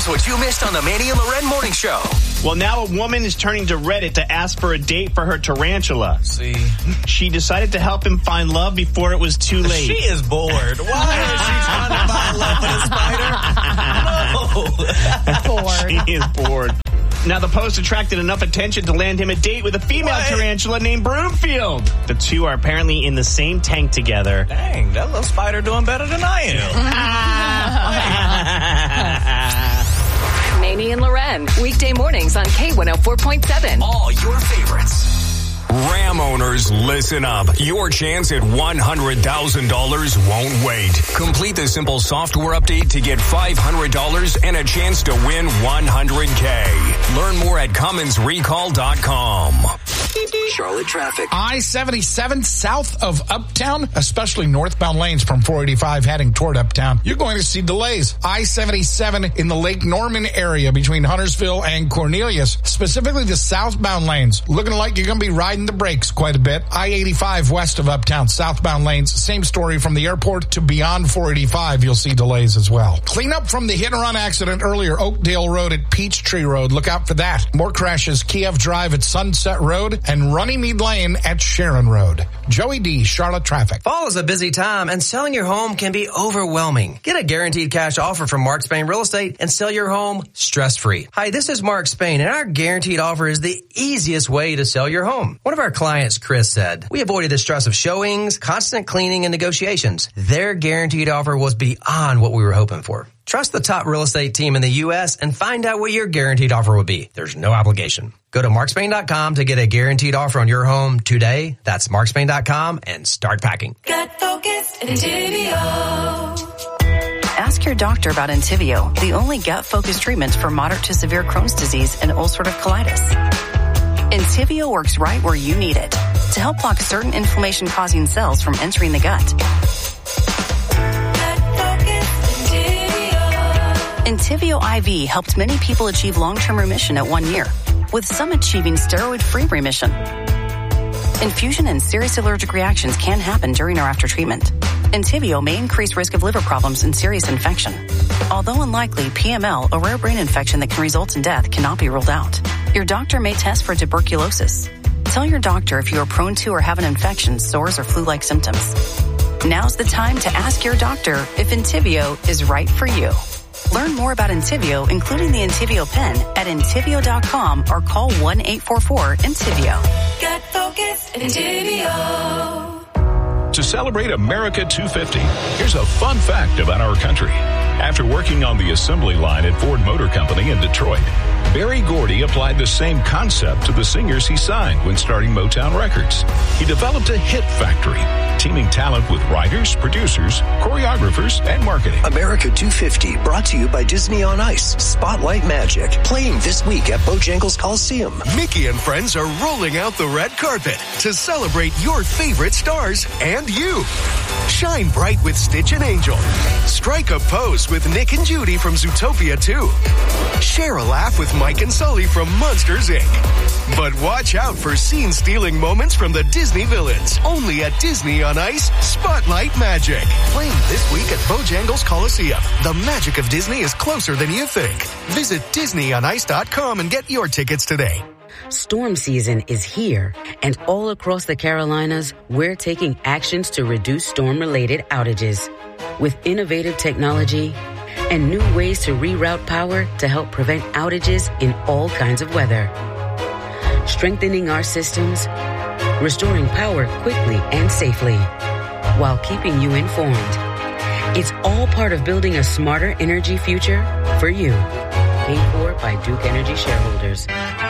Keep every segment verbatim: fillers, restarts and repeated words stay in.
Here's what you missed on the Manny and Loren Morning Show. Well, now a woman is turning to Reddit to ask for a date for her tarantula. See, she decided to help him find love before it was too late. She is bored. Why is she trying to find love with a spider? No. Bored. She is bored. Now, the post attracted enough attention to land him a date with a female what? tarantula named Broomfield. The two are apparently in the same tank together. Dang, that little spider doing better than I am. Manny and Loren, weekday mornings on K one oh four point seven. All your favorites. Ram owners, listen up. Your chance at one hundred thousand dollars won't wait. Complete the simple software update to get five hundred dollars and a chance to win one hundred K. Learn more at Cummins Recall dot com. Charlotte traffic. I seventy-seven south of Uptown, especially northbound lanes from four eighty-five heading toward Uptown. You're going to see delays. I seventy-seven in the Lake Norman area between Huntersville and Cornelius, specifically the southbound lanes. Looking like you're going to be riding the brakes quite a bit. I eighty-five west of Uptown, southbound lanes. Same story from the airport to beyond four eighty-five. You'll see delays as well. Clean up from the hit and run accident earlier, Oakdale Road at Peachtree Road. Look out for that. More crashes, Kiev Drive at Sunset Road and Runnymede Lane at Sharon Road. Joey D, Charlotte traffic. Fall is a busy time and selling your home can be overwhelming. Get a guaranteed cash offer from Mark Spain Real Estate and sell your home stress-free. Hi, this is Mark Spain and our guaranteed offer is the easiest way to sell your home. One of our clients, Chris, said, we avoided the stress of showings, constant cleaning, and negotiations. Their guaranteed offer was beyond what we were hoping for. Trust the top real estate team in the U S and find out what your guaranteed offer will be. There's no obligation. Go to mark spain dot com to get a guaranteed offer on your home today. That's mark spain dot com and start packing. Gut Focus Entivio. Ask your doctor about Entivio, the only gut-focused treatment for moderate to severe Crohn's disease and ulcerative colitis. Entivio works right where you need it to help block certain inflammation-causing cells from entering the gut. Entivio I V helped many people achieve long-term remission at one year, with some achieving steroid-free remission. Infusion and serious allergic reactions can happen during or after treatment. Entivio may increase risk of liver problems and serious infection. Although unlikely, P M L, a rare brain infection that can result in death, cannot be ruled out. Your doctor may test for tuberculosis. Tell your doctor if you are prone to or have an infection, sores, or flu-like symptoms. Now's the time to ask your doctor if Entivio is right for you. Learn more about Entivio, including the Entivio pen, at entivio dot com or call one eight four four Entivio. Gut Focus Entivio. To celebrate America two fifty, here's a fun fact about our country. After working on the assembly line at Ford Motor Company in Detroit, Berry Gordy applied the same concept to the singers he signed when starting Motown Records. He developed a hit factory, teaming talent with writers, producers, choreographers, and marketing. America two fifty, brought to you by Disney on Ice, Spotlight Magic, playing this week at Bojangles Coliseum. Mickey and friends are rolling out the red carpet to celebrate your favorite stars and you. Shine bright with Stitch and Angel. Strike a pose with Nick and Judy from Zootopia two. Share a laugh with Mike and Sully from Monsters, Incorporated. But watch out for scene-stealing moments from the Disney villains. Only at Disney on Ice, Spotlight Magic. Playing this week at Bojangles Coliseum. The magic of Disney is closer than you think. Visit disney on ice dot com and get your tickets today. Storm season is here, and all across the Carolinas, we're taking actions to reduce storm-related outages. With innovative technology and new ways to reroute power to help prevent outages in all kinds of weather. Strengthening our systems, restoring power quickly and safely, while keeping you informed. It's all part of building a smarter energy future for you. Paid for by Duke Energy shareholders.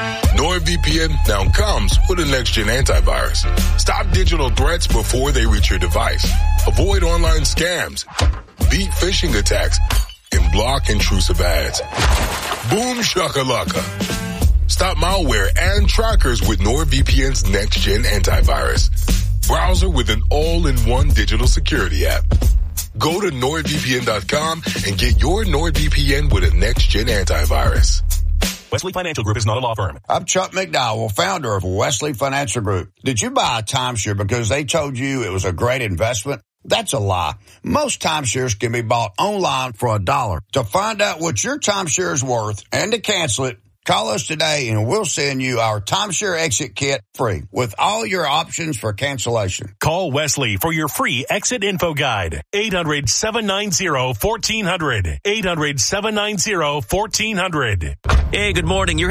NordVPN now comes with a next-gen antivirus. Stop digital threats before they reach your device. Avoid online scams, beat phishing attacks, and block intrusive ads. Boom shakalaka. Stop malware and trackers with NordVPN's next-gen antivirus. Browser with an all-in-one digital security app. Go to nord V P N dot com and get your NordVPN with a next-gen antivirus. Wesley Financial Group is not a law firm. I'm Chuck McDowell, founder of Wesley Financial Group. Did you buy a timeshare because they told you it was a great investment? That's a lie. Most timeshares can be bought online for a dollar. To find out what your timeshare is worth and to cancel it, call us today and we'll send you our timeshare exit kit free with all your options for cancellation. Call Wesley for your free exit info guide. eight hundred, seven nine zero, one four zero zero. eight hundred, seven nine zero, one four zero zero. Hey, good morning. You're